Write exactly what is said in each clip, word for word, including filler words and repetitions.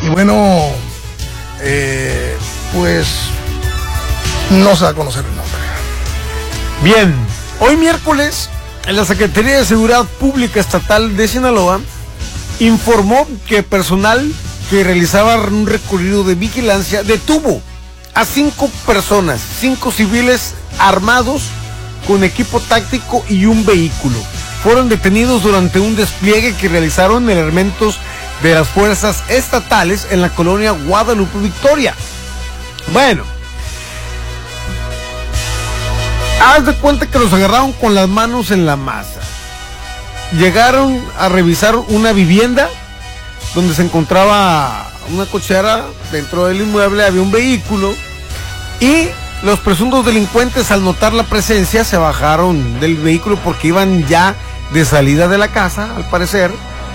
Y bueno, eh, pues no se va a conocer el nombre. Bien, hoy miércoles, la Secretaría de Seguridad Pública Estatal de Sinaloa informó que personal que realizaba un recorrido de vigilancia detuvo a cinco personas, cinco civiles armados con equipo táctico y un vehículo. Fueron detenidos durante un despliegue que realizaron elementos de las fuerzas estatales en la colonia Guadalupe Victoria. Bueno, haz de cuenta que los agarraron con las manos en la masa. Llegaron a revisar una vivienda donde se encontraba una cochera. Dentro del inmueble había un vehículo y los presuntos delincuentes, al notar la presencia, se bajaron del vehículo porque iban ya de salida de la casa, al parecer.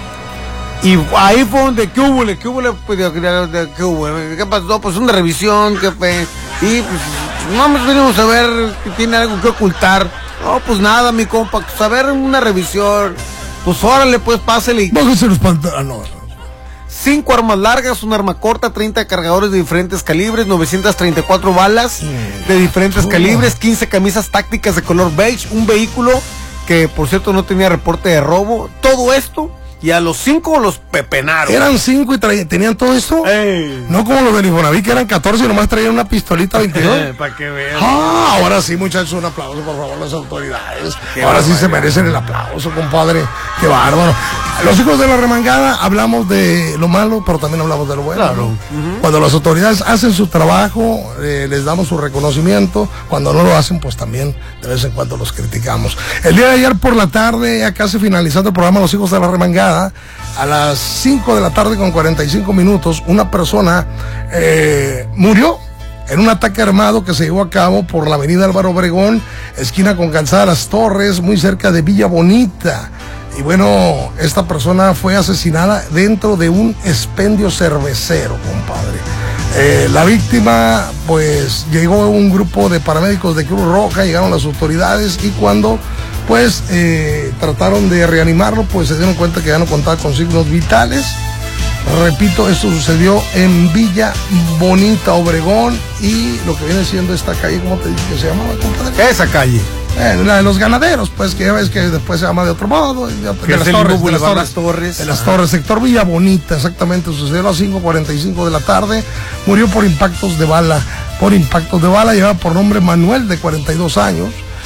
Y ahí fue donde, ¿qué hubo? ¿Qué hubo? Pues, ¿qué hubo? ¿Qué pasó? Pues una revisión, ¿qué fue? Y pues, no nos venimos a ver que tiene algo que ocultar. No, pues nada, mi compa, pues a ver una revisión. Pues órale, pues pásele. Bájese los pantalones. Cinco armas largas, una arma corta, treinta cargadores de diferentes calibres, novecientas treinta y cuatro balas de diferentes calibres, quince camisas tácticas de color beige, un vehículo que por cierto no tenía reporte de robo. Todo esto, y a los cinco los pepenaron. Eran cinco y traían, tenían todo esto. Ey. No como los del Infonavit, que eran catorce y nomás traían una pistolita veintidós. Para que vean. Ah, ahora sí, muchachos, un aplauso, por favor, las autoridades. Qué ahora sí bárbaro. se merecen el aplauso, compadre. Qué bárbaro. Los hijos de la remangada, hablamos de lo malo, pero también hablamos de lo bueno. Claro. Uh-huh. Cuando las autoridades hacen su trabajo, eh, les damos su reconocimiento. Cuando no lo hacen, pues también de vez en cuando los criticamos. El día de ayer por la tarde, ya casi finalizando el programa Los hijos de la remangada, a las cinco de la tarde con cuarenta y cinco minutos, una persona eh, murió en un ataque armado que se llevó a cabo por la avenida Álvaro Obregón, esquina con Calzada Las Torres, muy cerca de Villa Bonita. Y bueno, esta persona fue asesinada dentro de un expendio cervecero, compadre. Eh, la víctima, pues, llegó un grupo de paramédicos de Cruz Roja, llegaron las autoridades y cuando, pues, eh, trataron de reanimarlo, pues se dieron cuenta que ya no contaba con signos vitales. Repito, esto sucedió en Villa Bonita, Obregón, y lo que viene siendo esta calle, ¿cómo te dije que se llamaba, compadre? Esa calle. Eh, la de los ganaderos, pues, que ya ves que después se llama de otro modo. De, de, las, el torres, de las Torres. Las Torres. De las Torres, sector Villa Bonita, exactamente, sucedió a las cinco cuarenta y cinco de la tarde. Murió por impactos de bala. Por impactos de bala, llevaba por nombre Manuel, de cuarenta y dos años,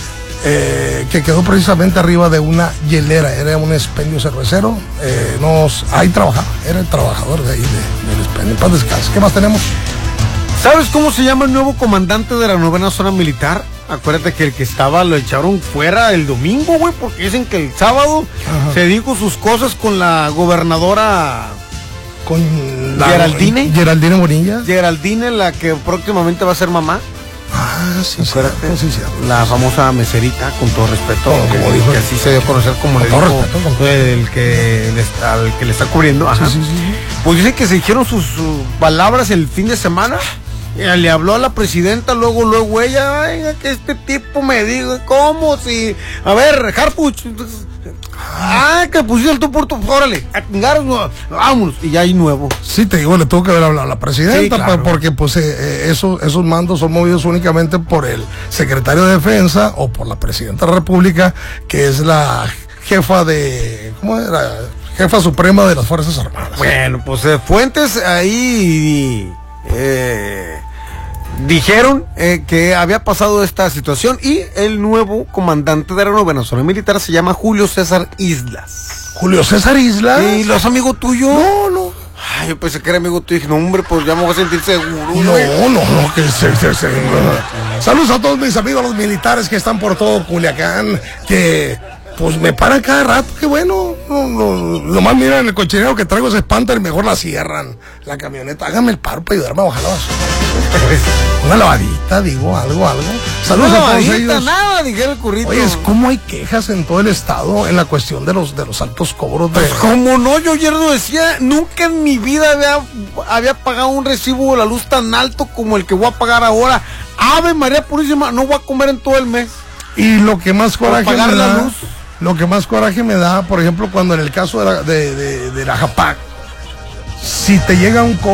eh, que quedó precisamente arriba de una hielera. Era un expendio cervecero. Eh, nos, ahí trabajaba, era el trabajador de ahí, de, del expendio. Paz descanse. ¿Qué más tenemos? ¿Sabes cómo se llama el nuevo comandante de la novena zona militar? Acuérdate que el que estaba lo echaron fuera el domingo, güey, porque dicen que el sábado Ajá. se dijo sus cosas con la gobernadora con la Geraldine. Geraldine Bonilla. Geraldine, la que próximamente va a ser mamá. Ah, sí, acuérdate. Cierto, sí, cierto. La famosa meserita, con todo respeto, como, que, como dijo, que así se dio a conocer como le todo dijo respeto, como... el que le está, al que le está cubriendo. Ajá. Sí, sí, sí. Pues dice que se dijeron sus, sus palabras el fin de semana. Le habló a la presidenta, luego, luego ella, ay, que este tipo me dijo, ¿cómo si? A ver, Harpuch, ah, que pusiste tú por tu, órale, a chingar, vámonos, y ya hay nuevo. Sí, te digo, le tuvo que haber hablado a la presidenta, sí, claro. porque pues eh, esos, esos mandos son movidos únicamente por el secretario de Defensa o por la presidenta de la República, que es la jefa de, ¿cómo era? Jefa suprema de las Fuerzas Armadas. Bueno, pues eh, fuentes ahí... Eh, dijeron eh, que había pasado esta situación y el nuevo comandante de la novena zona militar se llama Julio César Islas. ¿Julio César Islas? ¿Y lo es amigo tuyo? No, no. Ay, yo pensé que era amigo tuyo. Dije, no, hombre, pues ya me voy a sentir seguro. No, no, no, que se, se, se, no. Saludos a todos mis amigos, los militares que están por todo Culiacán, que... pues me paran cada rato, qué bueno. No, no, nomás miran el cochinero que traigo, se espantan y mejor la cierran. La camioneta, háganme el paro para ayudarme a bajar la basura. Una lavadita, digo, algo, algo. Saludos no, a todos lavadita, ellos. Nada, dijera el currito. Oye, es como hay quejas en todo el estado en la cuestión de los, de los altos cobros de... Pues como no, yo ayer lo decía, nunca en mi vida había, había pagado un recibo de la luz tan alto como el que voy a pagar ahora. Ave María Purísima, no voy a comer en todo el mes. Y lo que más coraje pagar me la da, luz. Lo que más coraje me da, por ejemplo, cuando en el caso de la, de, de, de la Japac, si te llega un